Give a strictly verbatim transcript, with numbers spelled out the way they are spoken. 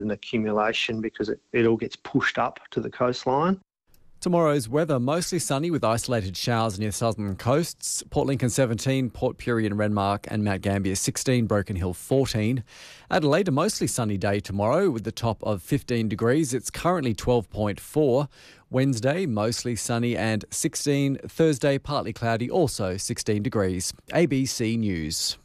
an accumulation because it, it all gets pushed up to the coastline. Tomorrow's weather, mostly sunny with isolated showers near southern coasts. Port Lincoln seventeen, Port Pirie and Renmark and Mount Gambier sixteen, Broken Hill fourteen. Adelaide, a mostly sunny day tomorrow with the top of fifteen degrees. It's currently twelve point four. Wednesday, mostly sunny and sixteen. Thursday, partly cloudy, also sixteen degrees. A B C News.